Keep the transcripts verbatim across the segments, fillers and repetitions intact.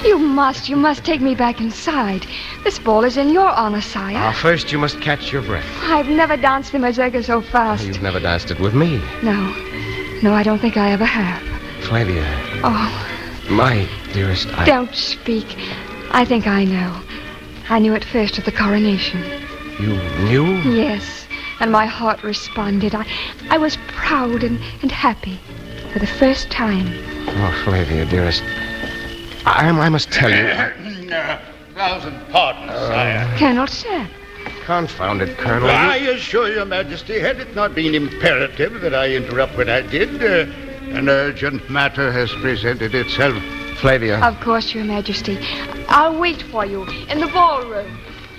You must, you must take me back inside. This ball is in your honor, sire. Now, first you must catch your breath. I've never danced the mazurka so fast. You've never danced it with me. No. No, I don't think I ever have. Flavia. Oh. My dearest, I... Don't speak. I think I know. I knew it first at the coronation. You knew? Yes, and my heart responded. I I was proud and, and happy for the first time. Oh, Flavia, dearest, I, I must tell you... A thousand pardons, uh, sire. Colonel Sapp. Confound it, Colonel. I assure your Majesty, had it not been imperative that I interrupt what I did, uh, an urgent matter has presented itself. Flavia. Of course, Your Majesty. I'll wait for you in the ballroom.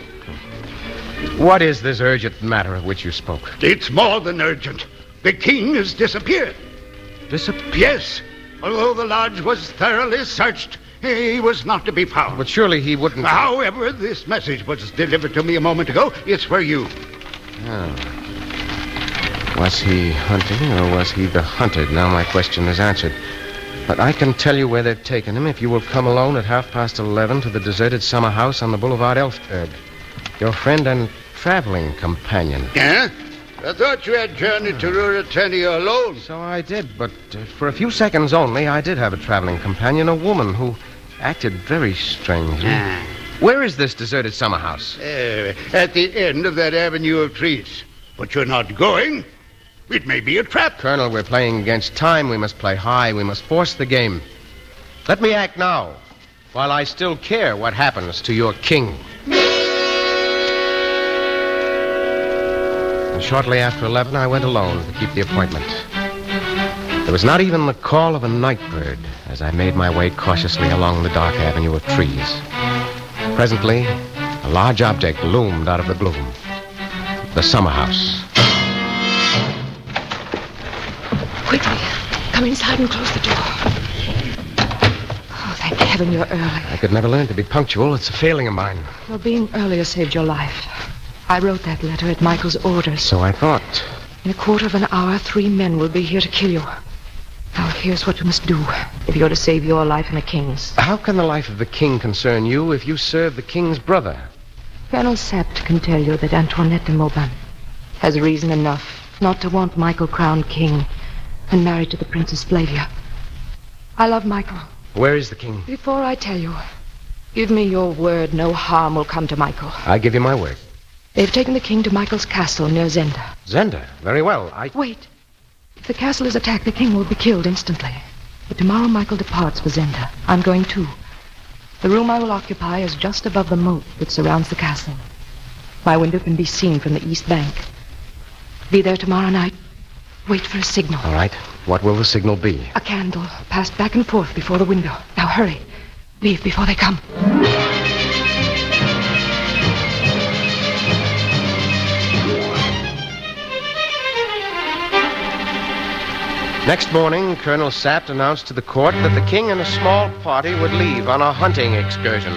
What is this urgent matter of which you spoke? It's more than urgent. The king has disappeared. Disappeared? Yes. Although the lodge was thoroughly searched, he was not to be found. But surely he wouldn't... However, this message was delivered to me a moment ago. It's for you. Oh. Was he hunting or was he the hunted? Now my question is answered. But I can tell you where they've taken him if you will come alone at half past eleven to the deserted summer house on the Boulevard Elfberg. Your friend and traveling companion. Yeah? I thought you had journeyed to Ruritania alone. So I did, but uh, for a few seconds only, I did have a traveling companion, a woman who acted very strangely. Ah. Where is this deserted summer house? Uh, at the end of that avenue of trees. But you're not going. It may be a trap. Colonel, we're playing against time. We must play high. We must force the game. Let me act now, while I still care what happens to your king. And shortly after eleven, I went alone to keep the appointment. There was not even the call of a night bird as I made my way cautiously along the dark avenue of trees. Presently, a large object loomed out of the gloom. The summer house. Quickly, come inside and close the door. Oh, thank heaven you're early. I could never learn to be punctual. It's a failing of mine. Well, being earlier saved your life. I wrote that letter at Michael's orders. So I thought. In a quarter of an hour, three men will be here to kill you. Now, here's what you must do if you're to save your life and the king's. How can the life of the king concern you if you serve the king's brother? Colonel Sapp can tell you that Antoinette de Mauban has reason enough not to want Michael crowned king and married to the Princess Flavia. I love Michael. Where is the king? Before I tell you, give me your word no harm will come to Michael. I give you my word. They've taken the king to Michael's castle near Zenda. Zenda? Very well. I... Wait. If the castle is attacked, the king will be killed instantly. But tomorrow Michael departs for Zenda. I'm going too. The room I will occupy is just above the moat that surrounds the castle. My window can be seen from the east bank. Be there tomorrow night. Wait for a signal. All right. What will the signal be? A candle passed back and forth before the window. Now hurry. Leave before they come. Next morning, Colonel Sapp announced to the court that the king and a small party would leave on a hunting excursion.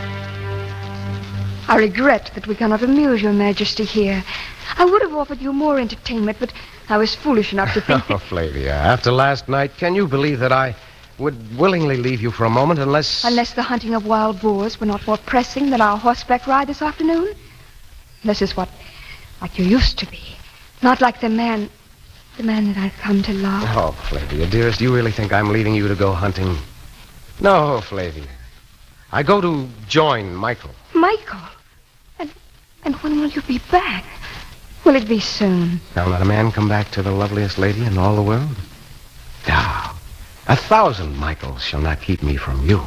I regret that we cannot amuse your Majesty here. I would have offered you more entertainment, but I was foolish enough to think Oh, that... Flavia, after last night, can you believe that I would willingly leave you for a moment unless... Unless the hunting of wild boars were not more pressing than our horseback ride this afternoon? This is what, like you used to be. Not like the man... The man that I've come to love. Oh, Flavia, dearest, you really think I'm leaving you to go hunting? No, Flavia. I go to join Michael. Michael? And and when will you be back? Will it be soon? Shall not a man come back to the loveliest lady in all the world? No. A thousand Michaels shall not keep me from you.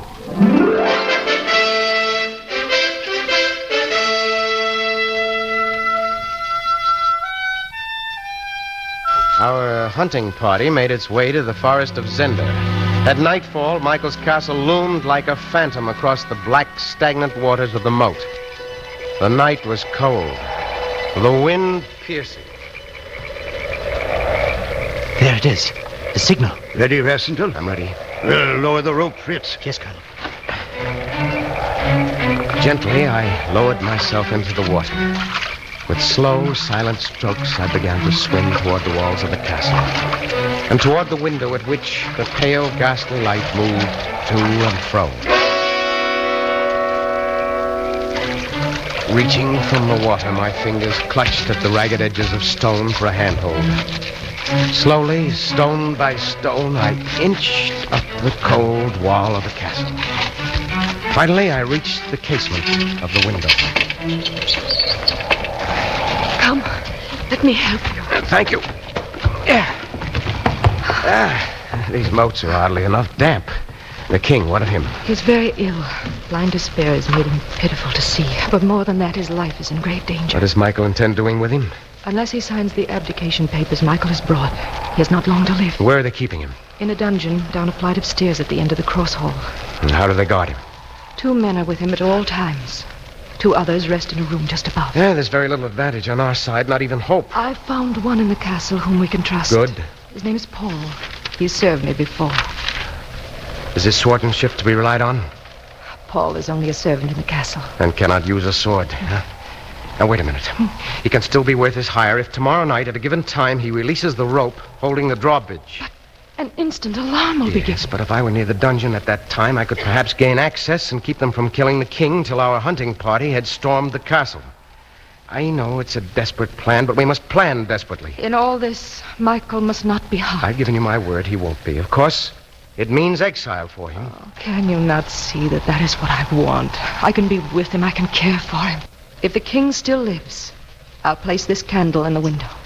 Our hunting party made its way to the forest of Zenda. At nightfall, Michael's castle loomed like a phantom across the black, stagnant waters of the moat. The night was cold, the wind piercing. There it is. The signal. Ready, Rassenthal? I'm ready. We'll lower the rope, Fritz. Yes, Colonel. Gently, I lowered myself into the water. With slow, silent strokes, I began to swim toward the walls of the castle, and toward the window at which the pale, ghastly light moved to and fro. Reaching from the water, my fingers clutched at the ragged edges of stone for a handhold. Slowly, stone by stone, I inched up the cold wall of the castle. Finally, I reached the casement of the window. Come, let me help you. Uh, thank you. Yeah. Ah, these moats are oddly enough damp. The king, what of him? He's very ill. Blind despair has made him pitiful to see. But more than that, his life is in great danger. What does Michael intend doing with him? Unless he signs the abdication papers Michael has brought, he has not long to live. Where are they keeping him? In a dungeon down a flight of stairs at the end of the cross hall. And how do they guard him? Two men are with him at all times. Two others rest in a room just above. Yeah, there's very little advantage on our side, not even hope. I've found one in the castle whom we can trust. Good. His name is Paul. He's served me before. Is his swordsmanship to be relied on? Paul is only a servant in the castle. And cannot use a sword. Huh? Now, wait a minute. He can still be worth his hire if tomorrow night, at a given time, he releases the rope holding the drawbridge. But an instant alarm will yes, be given. Yes, but if I were near the dungeon at that time, I could perhaps gain access and keep them from killing the king till our hunting party had stormed the castle. I know it's a desperate plan, but we must plan desperately. In all this, Michael must not be harmed. I've given you my word he won't be. Of course, it means exile for him. Oh, can you not see that that is what I want? I can be with him. I can care for him. If the king still lives, I'll place this candle in the window.